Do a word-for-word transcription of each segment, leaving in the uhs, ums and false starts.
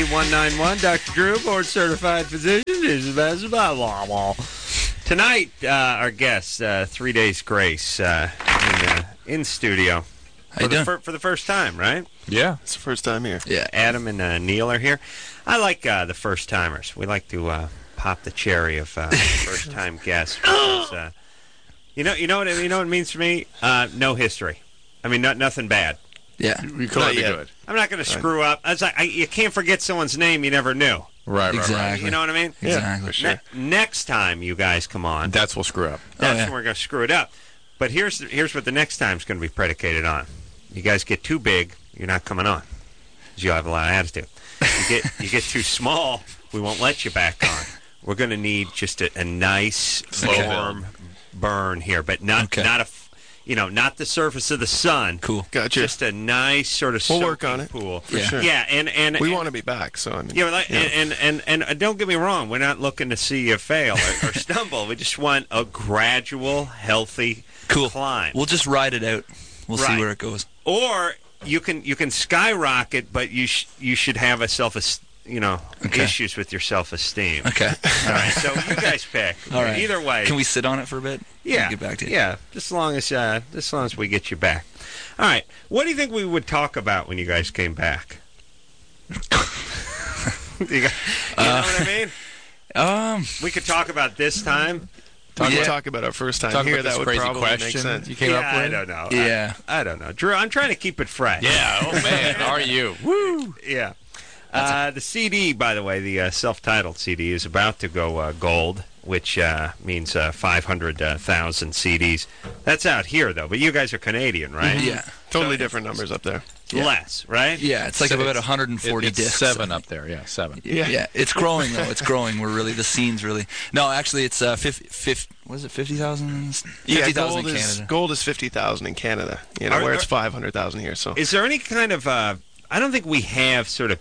one nine one. Doctor Drew, board-certified physician. This is blah, blah, blah. Tonight, uh, our guest, uh, Three Days Grace, uh, in, uh, in studio. How you for, the doing? fir- for the first time, right? Yeah. It's the first time here. Yeah. Adam and uh, Neil are here. I like uh, the first-timers. We like to uh, pop the cherry of uh, first-time guests. Because, uh, you know, you know what you know what it means to me? Uh, no history. I mean, not nothing bad. Yeah. You could be good. I'm not going to screw up. I was like, I, you can't forget someone's name you never knew. Right, right, Exactly. right. You know what I mean? Exactly. For sure. Ne- next time you guys come on, That's what screw up. that's Oh, yeah. when we're going to screw it up. But here's here's what the next time's going to be predicated on. You guys get too big, you're not coming on. 'Cause you have a lot of attitude. You get you get too small, we won't let you back on. We're going to need just a, a nice, Slow warm burn here, but not Okay. not a, f- you know, not the surface of the sun. Cool. Gotcha. Just a nice sort of We'll work soaking on it. pool. For Yeah. sure. Yeah, and and We and, want to be back, so I mean. yeah, like, yeah. And, and, and and don't get me wrong, we're not looking to see you fail or, or stumble. We just want a gradual, healthy Cool. climb. We'll just ride it out. We'll Right. see where it goes. Or you can you can skyrocket, but you sh- you should have a self you know Okay. issues with your self esteem. Okay. All right, so you guys pick. All right. Either way, Can we sit on it for a bit? yeah, Get back to it. yeah, just as long as uh, just as long as we get you back. All right, what do you think we would talk about when you guys came back? you got- you know Uh, what I mean? Um. We could talk about this time. Talk, Yeah. talk about our first time Talk here. about this That would crazy probably make question sense. you came yeah, up with. I don't know. Yeah. I, I don't know. Drew, I'm trying to keep it fresh. Yeah. Oh man, are you? Woo! Yeah. Uh, the C D, by the way, the uh, self-titled C D, is about to go uh, gold, which uh, means uh, five hundred thousand C Ds. That's out here, though. But you guys are Canadian, right? Yeah. Totally different numbers up there. Yeah. Less, right? Yeah. It's like So about it's- one hundred forty It- it's discs. seven up there. Yeah, seven. Yeah. yeah. It's growing though. It's growing. We're really the scene's really. No, actually, it's uh, fifty. fifty what is it? Fifty thousand. Yeah, Fifty thousand gold in is Canada. gold is fifty thousand in Canada. You know, Are- where it's are- five hundred thousand here. So Is there any kind of, uh, I don't think we have sort of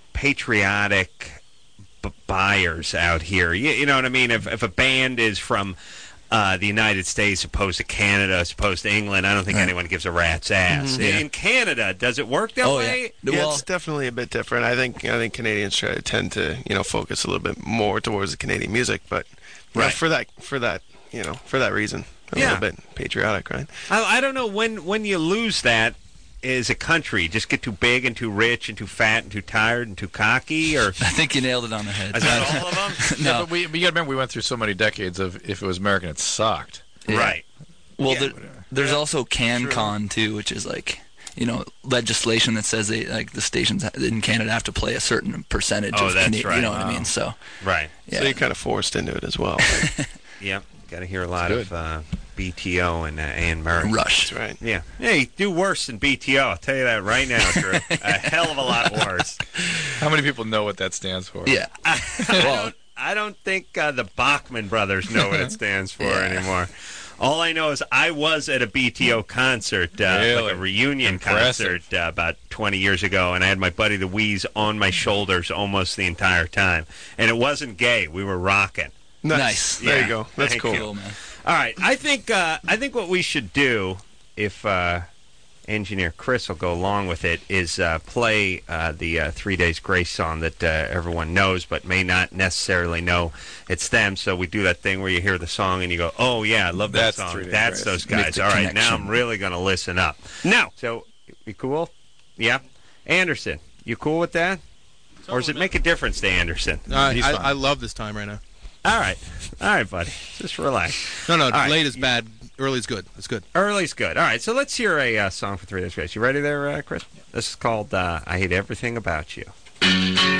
patriotic b- buyers out here. You, you know what I mean? If, if a band is from uh, the United States opposed to Canada, as opposed to England, I don't think Right. anyone gives a rat's ass. Yeah. In Canada, does it work that Oh way? yeah. yeah, Well, it's definitely a bit different. I think I think Canadians try to tend to you know focus a little bit more towards the Canadian music, but you know, Right. for that for that you know for that reason, a Yeah. little bit patriotic, right? I, I don't know when when you lose that as a country, just get too big and too rich and too fat and too tired and too cocky, or I think you nailed it on the head. is that all of them? Yeah, No. but we, but you got to remember we went through so many decades of if it was American, it sucked. Yeah. Right. Well, Yeah. there, there's Yeah. also CanCon too, which is like, you know, legislation that says they like the stations in Canada have to play a certain percentage Oh, of that's Canadian. right. You know what I Wow. mean? So Right. yeah, So you're kind of forced into it as well. Right? Yep. Got to hear a lot That's of uh, B T O and uh, Anne Murray. Rush. That's right. Yeah. Yeah, you do worse than B T O. I'll tell you that right now, Drew. A hell of a lot worse. How many people know what that stands for? Yeah. I Well, don't, I don't think uh, the Bachman brothers know what it stands for Yeah. anymore. All I know is I was at a B T O concert, uh, Really? like a reunion Impressive. concert uh, about twenty years ago, and I had my buddy the Wheeze on my shoulders almost the entire time. And it wasn't gay. We were rocking. Nice. Nice. There Yeah. you go. That's Thank cool. you. cool, man. All right, I think uh, I think what we should do, if uh, engineer Chris will go along with it, is uh, play uh, the uh, Three Days Grace song that uh, everyone knows, but may not necessarily know it's them. So we do that thing where you hear the song and you go, "Oh yeah, I love that That's song. Three Days That's Grace." those Make guys." the All right, now connection. I'm really going to listen up. Now, so you cool? Yeah, Anderson, you cool with that? Or does it make a difference to Anderson? Uh, He's I, fine. I love this time right now. All right, all right, buddy, just relax. No, no, right. late is bad. Early is good. It's good. Early's good. All right, so let's hear a uh, song for Three Days Grace. You ready there, uh, Chris? This is called uh, I Hate Everything About You.